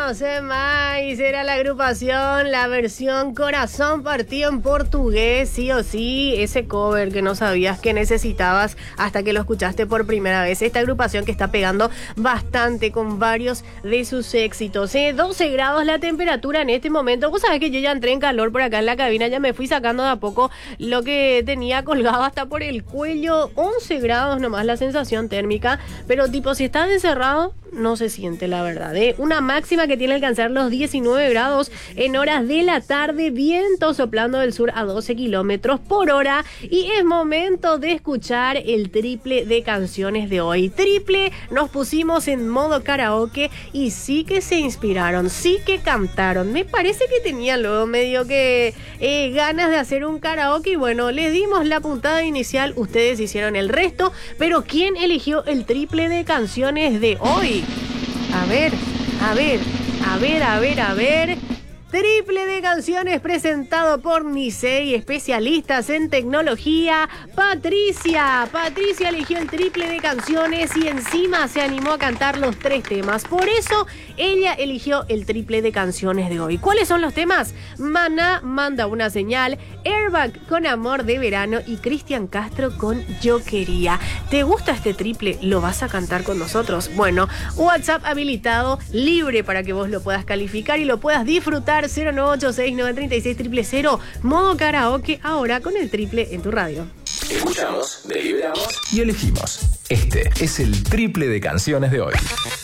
No sé más, era la agrupación, la versión Corazón Partido en portugués, sí o sí, ese cover que no sabías que necesitabas hasta que lo escuchaste por primera vez. Esta agrupación que está pegando bastante con varios de sus éxitos. 12 grados la temperatura en este momento. Vos sabés que yo ya entré en calor por acá en la cabina, ya me fui sacando de a poco lo que tenía colgado hasta por el cuello. 11 grados nomás la sensación térmica, pero tipo si estás encerrado no se siente, la verdad. Una máxima que tiene que alcanzar los 19 grados en horas de la tarde, viento soplando del sur a 12 kilómetros por hora. Y es momento de escuchar el triple de canciones de hoy. Triple, nos pusimos en modo karaoke y sí que se inspiraron, sí que cantaron. Me parece que tenían luego medio que ganas de hacer un karaoke y bueno, les dimos la puntada inicial, ustedes hicieron el resto. Pero ¿quién eligió el triple de canciones de hoy? A ver. Triple de canciones presentado por Nicey, especialistas en tecnología. Patricia eligió el triple de canciones y encima se animó a cantar los 3 temas. Por eso ella eligió el triple de canciones de hoy. ¿Cuáles son los temas? Maná, Manda una señal, Airbag con Amor de Verano y Cristian Castro con Yo Quería. ¿Te gusta este triple? ¿Lo vas a cantar con nosotros? Bueno, WhatsApp habilitado, libre para que vos lo puedas calificar y lo puedas disfrutar. 09869360000, modo karaoke, ahora con el triple en tu radio. Escuchamos, deliberamos y elegimos. Este es el triple de canciones de hoy.